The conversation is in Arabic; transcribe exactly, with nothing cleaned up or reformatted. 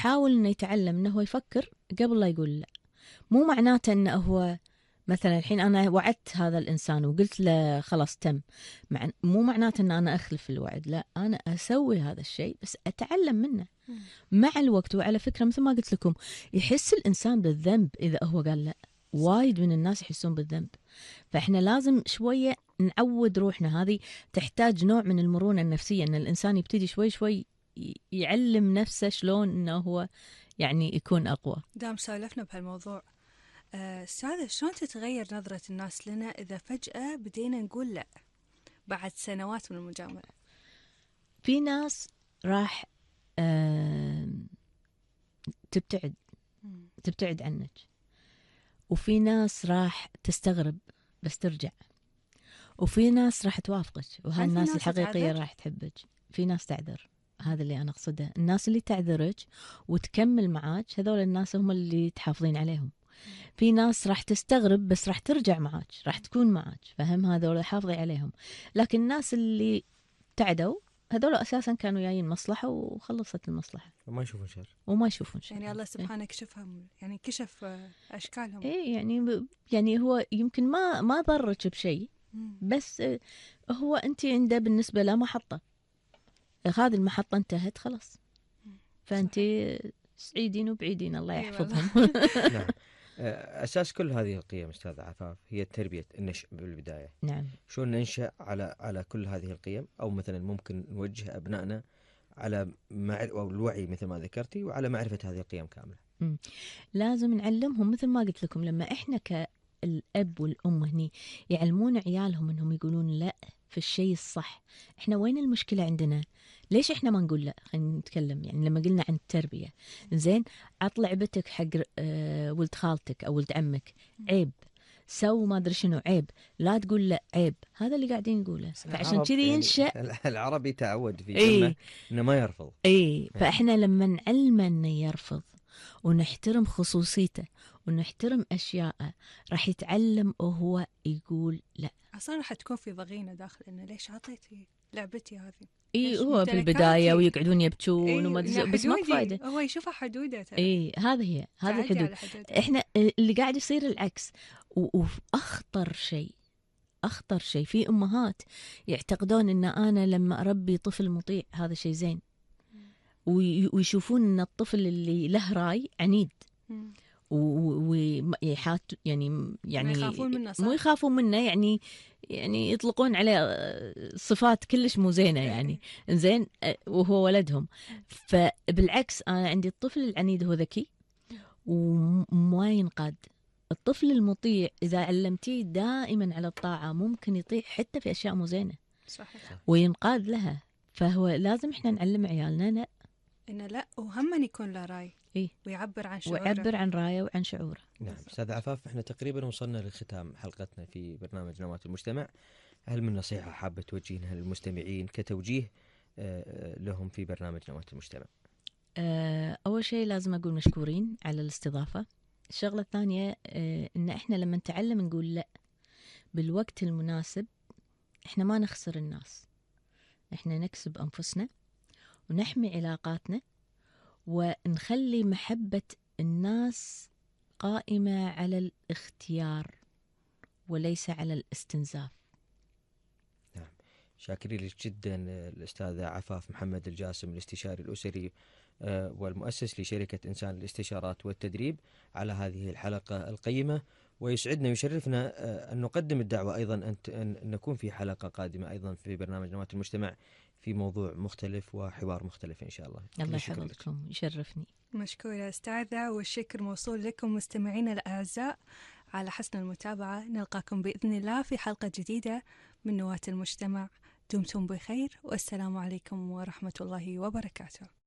يحاول إنه يتعلم إنه هو يفكر قبل لا يقول لا. مو معناته إنه هو مثلا الحين أنا وعدت هذا الإنسان وقلت له خلاص تم، مع مو معناته إن أنا أخلف الوعد، لا أنا أسوي هذا الشيء بس أتعلم منه مع الوقت. وعلى فكرة مثل ما قلت لكم يحس الإنسان بالذنب إذا هو قال لا، وايد من الناس يحسون بالذنب. فإحنا لازم شوية نعود روحنا، هذه تحتاج نوع من المرونة النفسية، أن الإنسان يبتدي شوي شوي يعلم نفسه شلون أنه هو يعني يكون أقوى. دام سالفنا بهالموضوع أستاذة، شلون تتغير نظرة الناس لنا إذا فجأة بدينا نقول لا بعد سنوات من المجاملة؟ في ناس راح آه تبتعد تبتعد عنك، وفي ناس راح تستغرب بس ترجع، وفي ناس راح توافقك، وهالناس الحقيقية راح تحبك. في ناس تعذر، هذا اللي أنا أقصده. الناس اللي تعذرك وتكمل معاك هذول الناس هم اللي تحافظين عليهم. في ناس راح تستغرب بس راح ترجع معاك، راح تكون معاك، فهم؟ هذول حافظي عليهم. لكن الناس اللي تعدوا هذول أساسا كانوا جايين مصلحة وخلصت المصلحة، وما يشوفون شر وما يشوفون شر. يعني الله سبحانه كشفهم، يعني كشف أشكالهم. إيه يعني يعني هو يمكن ما ما ضرك بشيء، بس هو أنت عنده بالنسبة له محطة، هذه المحطة انتهت خلاص، فأنت سعيدين وبعيدين الله يحفظهم. نعم. أساس كل هذه القيم أستاذ عفاف هي تربية النشء بالبداية. نعم. شلون ننشأ على على كل هذه القيم، أو مثلا ممكن نوجه أبنائنا على مع أو الوعي مثل ما ذكرتي وعلى معرفة هذه القيم كاملة. م. لازم نعلمهم مثل ما قلت لكم، لما إحنا كالأب والأم هني يعلمون عيالهم إنهم يقولون لا في الشيء الصح. إحنا وين المشكلة عندنا؟ ليش إحنا ما نقول لا؟ خلينا نتكلم يعني لما قلنا عن التربية، زين عط لعبتك حق آه ولد خالتك أو ولد عمك عيب، سو ما أدري شنو عيب، لا تقول لا عيب. هذا اللي قاعدين نقوله. فعشان كذي يعني ينشأ العربي تعود في إيه؟ جمه إنه ما يرفض. إيه، فإحنا لما نعلمه إنه يرفض ونحترم خصوصيته ونحترم أشياءه راح يتعلم وهو يقول لا. أصلا راح تكون في ضغينة داخل إنه ليش عطيتي لعبتي هذه. إيه هو بالبداية ويقعدون يبكون إيه وما أدري، بس ما فايدة. هو يشوفها حدودة. إيه هذه هي هذه الحدود. إحنا اللي قاعد يصير العكس. وأخطر شيء أخطر شيء في أمهات يعتقدون إن أنا لما أربي طفل مطيع هذا شيء زين، ويشوفون ان الطفل اللي له راي عنيد ويحات يعني يعني يخافون منه، مو يخافون منه يعني يعني يطلقون عليه صفات كلش مو زينه يعني زين وهو ولدهم. فبالعكس انا عندي الطفل العنيد هو ذكي وما ينقاد. الطفل المطيع اذا علمتيه دائما على الطاعه ممكن يطيع حتى في اشياء مو زينه صحيح وينقاد لها. فهو لازم احنا نعلم عيالنا لا إنه لا، وهم يكون له رأي إيه؟ ويعبر عن شعوره ويعبر عن رأيه وعن شعوره. نعم أستاذ عفاف، احنا تقريبا وصلنا لختام حلقتنا في برنامج نواة المجتمع. هل من نصيحة حابة توجهينها للمستمعين كتوجيه لهم في برنامج نواة المجتمع؟ أول شيء لازم أقول مشكورين على الاستضافة. الشغلة الثانية إن إحنا لما نتعلم نقول لا بالوقت المناسب إحنا ما نخسر الناس، إحنا نكسب أنفسنا ونحمي علاقاتنا ونخلي محبة الناس قائمة على الاختيار وليس على الاستنزاف. نعم، شاكرين لك جدا الأستاذة عفاف محمد الجاسم، الاستشاري الأسري والمؤسس لشركة إنسان للاستشارات والتدريب، على هذه الحلقة القيمة. ويسعدنا ويشرفنا أن نقدم الدعوة أيضا أن نكون في حلقة قادمة أيضا في برنامج نواة المجتمع في موضوع مختلف وحوار مختلف إن شاء الله. الله يحفظكم، يشرفني. مشكورة أستاذة، والشكر موصول لكم مستمعينا الأعزاء على حسن المتابعة. نلقاكم بإذن الله في حلقة جديدة من نواة المجتمع. دمتم بخير والسلام عليكم ورحمة الله وبركاته.